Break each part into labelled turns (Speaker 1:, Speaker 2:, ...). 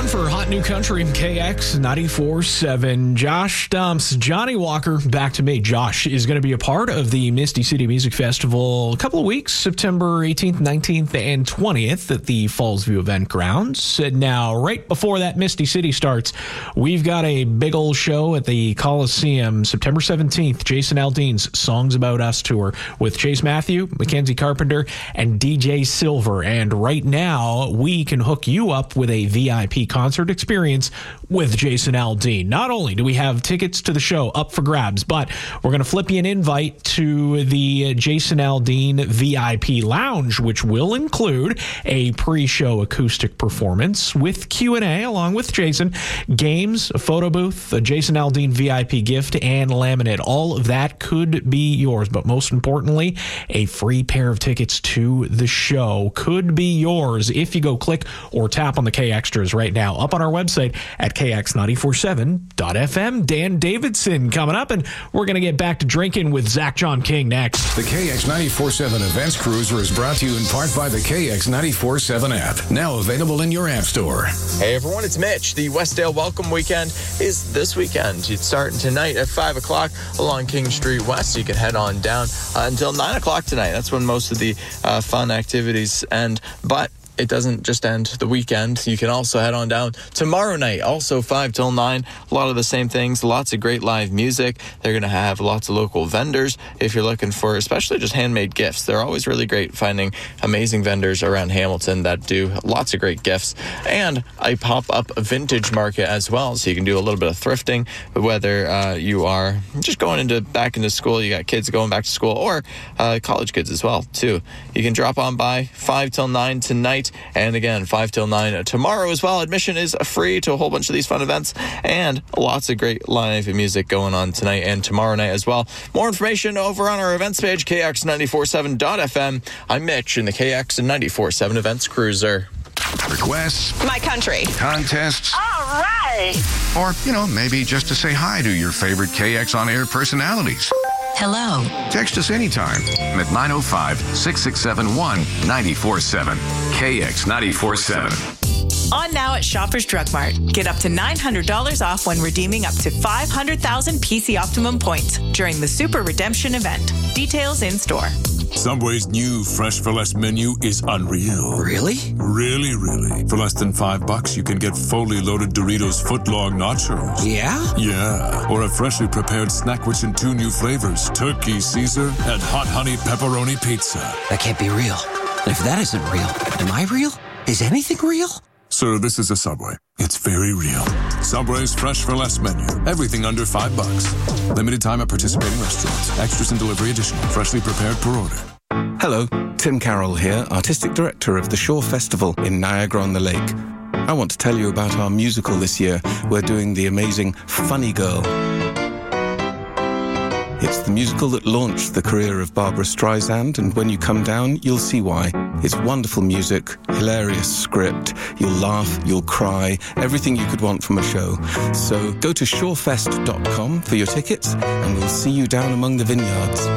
Speaker 1: on for Hot New Country, KX 94.7. Josh Stumps, Johnny Walker, back to me. Josh is going to be a part of the Misty City Music Festival a couple of weeks, September 18th, 19th, and 20th at the Fallsview Event Grounds. Now, right before that Misty City starts, we've got a big old show at the Coliseum, September 17th, Jason Aldean's Songs About Us tour with Chase Matthew, Mackenzie Carpenter, and DJ Silver. And right now, we can hook you up with a VIP concert experience with Jason Aldean. Not only do we have tickets to the show up for grabs, but we're going to flip you an invite to the Jason Aldean VIP Lounge, which will include a pre-show acoustic performance with Q&A along with Jason, games, a photo booth, a Jason Aldean VIP gift, and laminate. All of that could be yours, but most importantly, a free pair of tickets to the show could be yours if you go click or tap on the K Extras right now up on our website at kx947.fm. Dan Davidson coming up, and we're going to get back to drinking with Zach John King next.
Speaker 2: The KX947 Events Cruiser is brought to you in part by the KX947 app, now available in your app store.
Speaker 3: Hey everyone, it's Mitch. The Westdale Welcome Weekend is this weekend. It's starting tonight at 5 o'clock along King Street West. You can head on down until 9 o'clock tonight. That's when most of the fun activities end. But it doesn't just end the weekend. You can also head on down tomorrow night, also 5 till 9. A lot of the same things, lots of great live music. They're going to have lots of local vendors if you're looking for especially just handmade gifts. They're always really great finding amazing vendors around Hamilton that do lots of great gifts. And a pop-up vintage market as well, so you can do a little bit of thrifting, whether you are just going back into school, you got kids going back to school, or college kids as well, too. You can drop on by 5 till 9 tonight. And again, 5 till 9 tomorrow as well. Admission is free to a whole bunch of these fun events, and lots of great live music going on tonight and tomorrow night as well. More information over on our events page, kx947.fm. I'm Mitch in the KX and 94.7 Events Cruiser.
Speaker 2: Requests,
Speaker 4: My country.
Speaker 2: contests,
Speaker 4: All right.
Speaker 2: or, maybe just to say hi to your favorite KX On-Air personalities.
Speaker 5: Hello.
Speaker 2: Text us anytime at 905-667-1947. KX 94.7.
Speaker 5: On now at Shoppers Drug Mart. Get up to $900 off when redeeming up to 500,000 PC Optimum points during the Super Redemption event. Details in store.
Speaker 6: Subway's new Fresh for Less menu is unreal.
Speaker 7: Really?
Speaker 6: Really, really. For less than $5, you can get fully loaded Doritos footlong nachos.
Speaker 7: Yeah?
Speaker 6: Yeah. Or a freshly prepared snack in 2 new flavors, Turkey Caesar and Hot Honey Pepperoni Pizza.
Speaker 7: That can't be real. And if that isn't real, am I real? Is anything real?
Speaker 6: Sir, this is a Subway. It's very real. Subway's Fresh for Less menu. Everything under $5. Limited time at participating restaurants. Extras and delivery additional. Freshly prepared per order.
Speaker 8: Hello, Tim Carroll here, Artistic Director of the Shore Festival in Niagara-on-the-Lake. I want to tell you about our musical this year. We're doing the amazing Funny Girl. It's the musical that launched the career of Barbara Streisand, and when you come down, you'll see why. It's wonderful music, hilarious script, you'll laugh, you'll cry, everything you could want from a show. So go to shorefest.com for your tickets, and we'll see you down among the vineyards.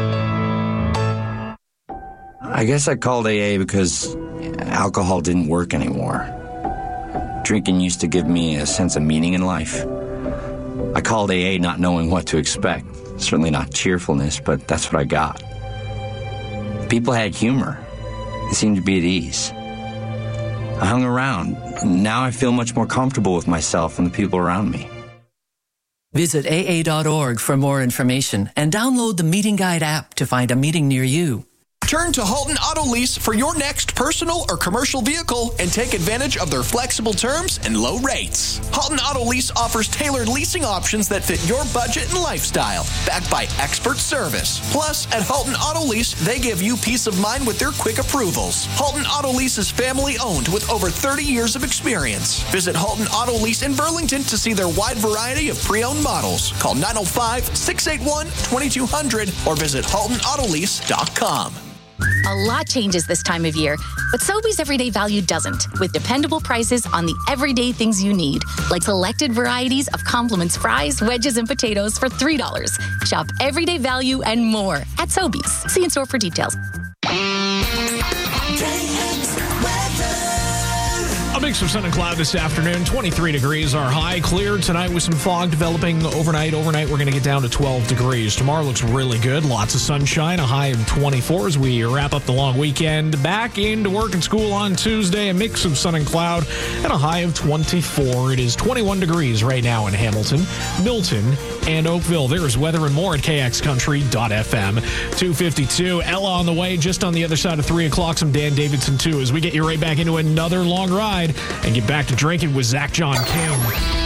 Speaker 9: I guess I called AA because alcohol didn't work anymore. Drinking used to give me a sense of meaning in life. I called AA not knowing what to expect. Certainly not cheerfulness, but that's what I got. People had humor. They seemed to be at ease. I hung around. Now I feel much more comfortable with myself and the people around me.
Speaker 10: Visit AA.org for more information and download the Meeting Guide app to find a meeting near you.
Speaker 1: Turn to Halton Auto Lease for your next personal or commercial vehicle and take advantage of their flexible terms and low rates. Halton Auto Lease offers tailored leasing options that fit your budget and lifestyle, backed by expert service. Plus, at Halton Auto Lease, they give you peace of mind with their quick approvals. Halton Auto Lease is family-owned with over 30 years of experience. Visit Halton Auto Lease in Burlington to see their wide variety of pre-owned models. Call 905-681-2200 or visit HaltonAutolease.com.
Speaker 11: A lot changes this time of year, but Sobeys Everyday Value doesn't, with dependable prices on the everyday things you need, like selected varieties of Compliments fries, wedges, and potatoes for $3. Shop Everyday Value and more at Sobeys. See in store for details.
Speaker 1: mix of sun and cloud this afternoon. 23 degrees our high. Clear tonight with some fog developing overnight. Overnight, we're going to get down to 12 degrees. Tomorrow looks really good. Lots of sunshine, a high of 24 as we wrap up the long weekend. Back into work and school on Tuesday. A mix of sun and cloud and a high of 24. It is 21 degrees right now in Hamilton, Milton, and Oakville. There's weather and more at kxcountry.fm. 2:52. Ella on the way just on the other side of 3 o'clock. Some Dan Davidson, too, as we get you right back into another long ride and get back to drinking with Zach John Kim.